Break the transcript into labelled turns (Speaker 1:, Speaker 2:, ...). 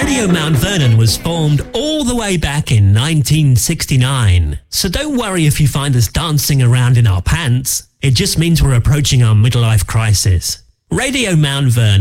Speaker 1: Radio Mount Vernon was formed all the way back in 1969. So don't worry if you find us dancing around in our pants. It just means we're approaching our midlife crisis. Radio Mount Vernon